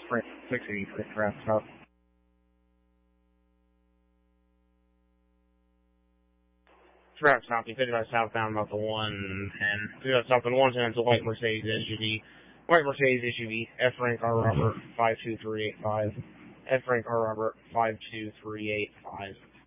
Frank 683 Draft South. Draft South, 55 southbound about the 110. 55 southbound 110, it's a white Mercedes SUV. White Mercedes SUV, F rank R Robert 52385. F rank R Robert 52385.